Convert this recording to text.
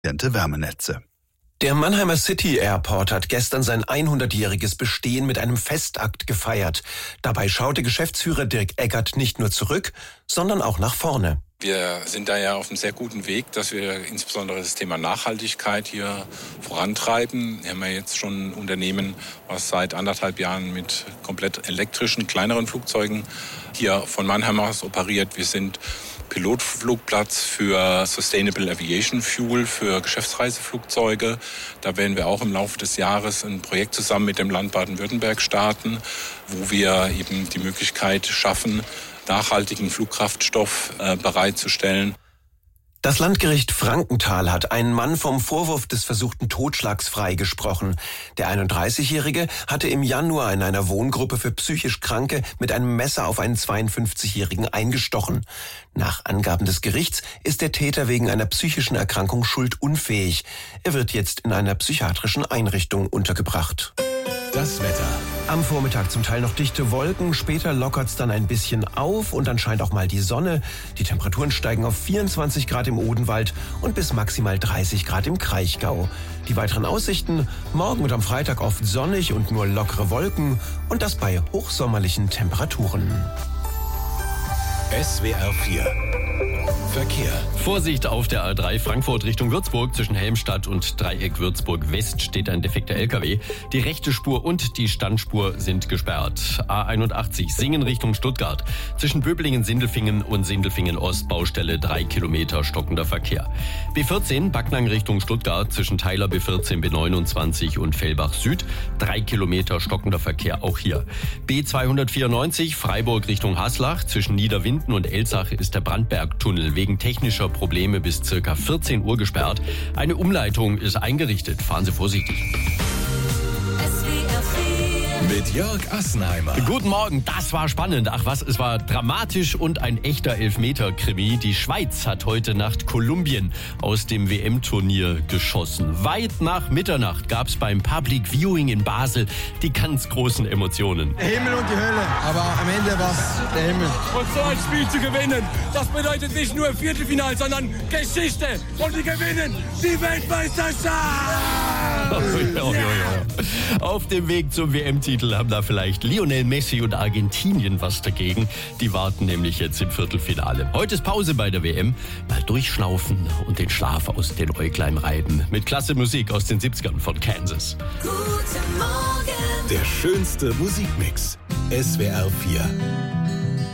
Wärmenetze. Der Mannheimer City Airport hat gestern sein 100-jähriges Bestehen mit einem Festakt gefeiert. Dabei schaute Geschäftsführer Dirk Eggert nicht nur zurück, sondern auch nach vorne. Wir sind da ja auf einem sehr guten Weg, dass wir insbesondere das Thema Nachhaltigkeit hier vorantreiben. Wir haben ja jetzt schon ein Unternehmen, was seit 1,5 Jahren mit komplett elektrischen, kleineren Flugzeugen hier von Mannheim aus operiert. Wir sind Pilotflugplatz für Sustainable Aviation Fuel für Geschäftsreiseflugzeuge. Da werden wir auch im Laufe des Jahres ein Projekt zusammen mit dem Land Baden-Württemberg starten, wo wir eben die Möglichkeit schaffen, nachhaltigen Flugkraftstoff bereitzustellen. Das Landgericht Frankenthal hat einen Mann vom Vorwurf des versuchten Totschlags freigesprochen. Der 31-Jährige hatte im Januar in einer Wohngruppe für psychisch Kranke mit einem Messer auf einen 52-Jährigen eingestochen. Nach Angaben des Gerichts ist der Täter wegen einer psychischen Erkrankung schuldunfähig. Er wird jetzt in einer psychiatrischen Einrichtung untergebracht. Das Wetter. Am Vormittag zum Teil noch dichte Wolken, später lockert's dann ein bisschen auf und dann scheint auch mal die Sonne. Die Temperaturen steigen auf 24 Grad im Odenwald und bis maximal 30 Grad im Kraichgau. Die weiteren Aussichten: morgen und am Freitag oft sonnig und nur lockere Wolken und das bei hochsommerlichen Temperaturen. SWR 4 Verkehr. Vorsicht auf der A3 Frankfurt Richtung Würzburg. Zwischen Helmstadt und Dreieck Würzburg West steht ein defekter LKW. Die rechte Spur und die Standspur sind gesperrt. A81 Singen Richtung Stuttgart. Zwischen Böblingen-Sindelfingen und Sindelfingen-Ost Baustelle 3 Kilometer stockender Verkehr. B14 Backnang Richtung Stuttgart. Zwischen Theiler B14 B29 und Fellbach Süd 3 Kilometer stockender Verkehr auch hier. B294 Freiburg Richtung Haslach. Zwischen Niederwinden und Elsach ist der Brandbergtunnel wegen technischer Probleme bis ca. 14 Uhr gesperrt. Eine Umleitung ist eingerichtet. Fahren Sie vorsichtig. Mit Jörg Assenheimer. Guten Morgen, das war spannend. Ach was, es war dramatisch und ein echter Elfmeter-Krimi. Die Schweiz hat heute Nacht Kolumbien aus dem WM-Turnier geschossen. Weit nach Mitternacht gab es beim Public Viewing in Basel die ganz großen Emotionen. Der Himmel und die Hölle, aber am Ende war es der Himmel. Und so ein Spiel zu gewinnen, das bedeutet nicht nur Viertelfinale, sondern Geschichte. Und wir gewinnen die Weltmeisterschaft! Auf dem Weg zum WM-Titel haben da vielleicht Lionel Messi und Argentinien was dagegen. Die warten nämlich jetzt im Viertelfinale. Heute ist Pause bei der WM. Mal durchschnaufen und den Schlaf aus den Äuglein reiben. Mit klasse Musik aus den 70ern von Kansas. Guten Morgen. Der schönste Musikmix. SWR 4.